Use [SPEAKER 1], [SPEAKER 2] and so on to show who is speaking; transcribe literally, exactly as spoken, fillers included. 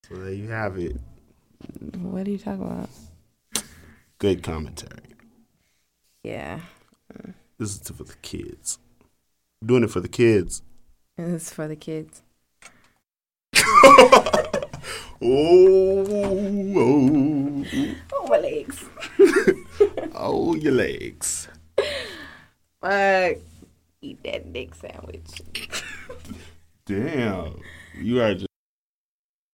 [SPEAKER 1] So there you have it.
[SPEAKER 2] What are you talking about?
[SPEAKER 1] Good commentary.
[SPEAKER 2] Yeah.
[SPEAKER 1] This is for the kids. I'm doing it for the kids.
[SPEAKER 2] It's for the kids.
[SPEAKER 1] oh, oh.
[SPEAKER 2] Oh, my legs.
[SPEAKER 1] Oh, your legs.
[SPEAKER 2] Fuck. Eat that dick sandwich.
[SPEAKER 1] Damn. You are just